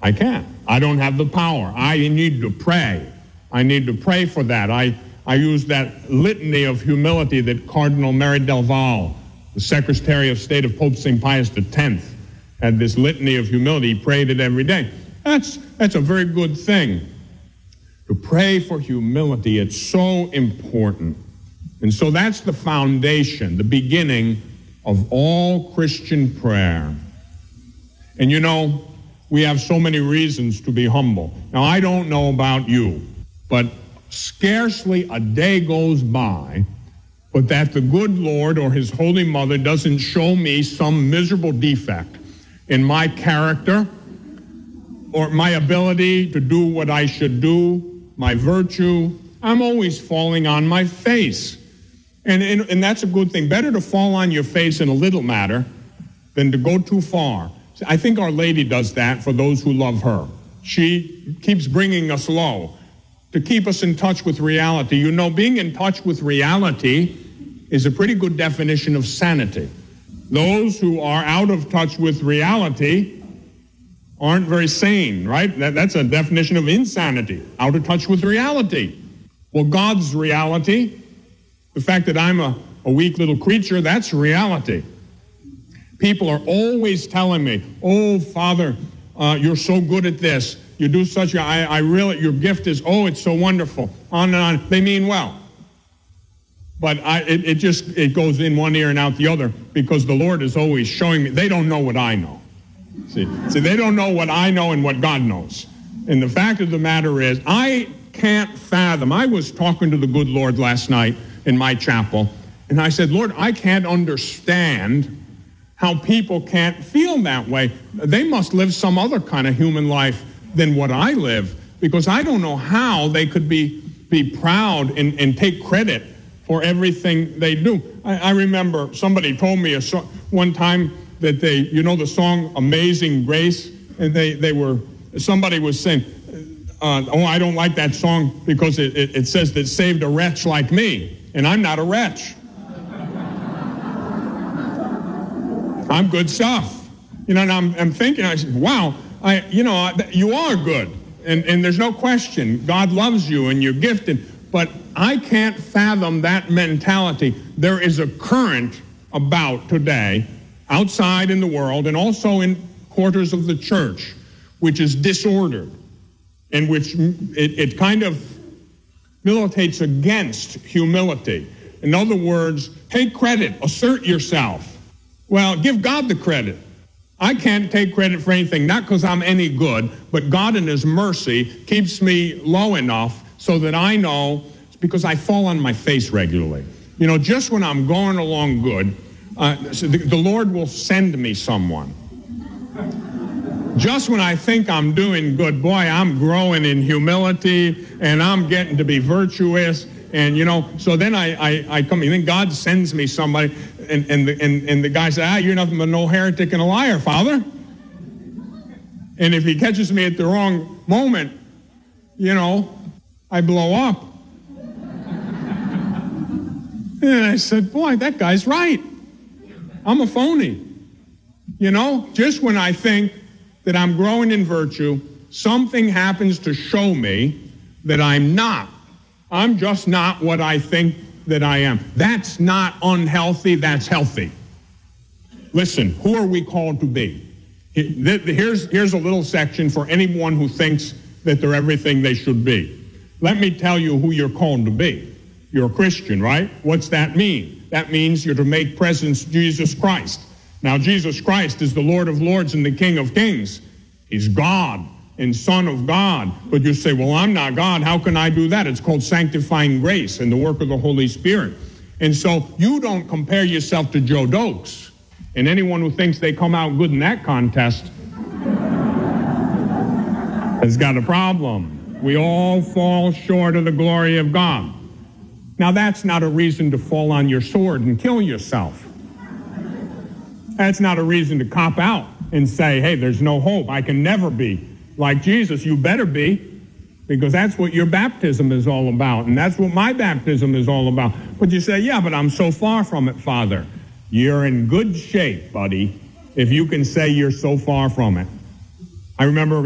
I can't. I don't have the power. I need to pray. I need to pray for that. I use that litany of humility that Cardinal Merry del Val, the Secretary of State of Pope St. Pius X, had this litany of humility. He prayed it every day. That's a very good thing. To pray for humility, it's so important. And so that's the foundation, the beginning of all Christian prayer. And you know, we have so many reasons to be humble. Now, I don't know about you, but scarcely a day goes by but that the good Lord or His Holy Mother doesn't show me some miserable defect in my character or my ability to do what I should do, my virtue. I'm always falling on my face. And that's a good thing. Better to fall on your face in a little matter than to go too far. I think Our Lady does that for those who love her. She keeps bringing us low to keep us in touch with reality. You know, being in touch with reality is a pretty good definition of sanity. Those who are out of touch with reality aren't very sane, right? That's a definition of insanity, out of touch with reality. Well, God's reality, the fact that I'm a weak little creature, that's reality. People are always telling me, oh, Father, you're so good at this. You do such your gift is, it's so wonderful. On and on. They mean well. But it goes in one ear and out the other because the Lord is always showing me. They don't know what I know. See, they don't know what I know and what God knows. And the fact of the matter is, I can't fathom. I was talking to the good Lord last night in my chapel, and I said, Lord, I can't understand how people can't feel that way. They must live some other kind of human life than what I live, because I don't know how they could be proud and take credit for everything they do. I remember somebody told me one time that the song Amazing Grace, and somebody was saying, I don't like that song because it says that saved a wretch like me, and I'm not a wretch. I'm good stuff. And I'm thinking, I said, wow, you are good. And there's no question. God loves you and you're gifted. But I can't fathom that mentality. There is a current about today, outside in the world and also in quarters of the church, which is disordered, and which it kind of militates against humility. In other words, take credit, assert yourself. Well, give God the credit. I can't take credit for anything, not because I'm any good, but God in His mercy keeps me low enough so that I know, because I fall on my face regularly. Just when I'm going along good, the Lord will send me someone. Just when I think I'm doing good, boy, I'm growing in humility and I'm getting to be virtuous. And, so then I come, and then God sends me somebody, and the guy says, you're nothing but no heretic and a liar, Father. And if he catches me at the wrong moment, I blow up. And I said, boy, that guy's right. I'm a phony. Just when I think that I'm growing in virtue, something happens to show me that I'm not. I'm just not what I think that I am. That's not unhealthy, that's healthy. Listen, who are we called to be? Here's a little section for anyone who thinks that they're everything they should be. Let me tell you who you're called to be. You're a Christian, right? What's that mean? That means you're to make presence Jesus Christ. Now, Jesus Christ is the Lord of Lords and the King of Kings. He's God and Son of God. But you say, well, I'm not God. How can I do that? It's called sanctifying grace and the work of the Holy Spirit. And so you don't compare yourself to Joe Dokes. And anyone who thinks they come out good in that contest has got a problem. We all fall short of the glory of God. Now, that's not a reason to fall on your sword and kill yourself. That's not a reason to cop out and say, hey, there's no hope. I can never be like Jesus. You better be, because that's what your baptism is all about, and that's what my baptism is all about. But you say, yeah, but I'm so far from it, Father. You're in good shape, buddy, if you can say you're so far from it. I remember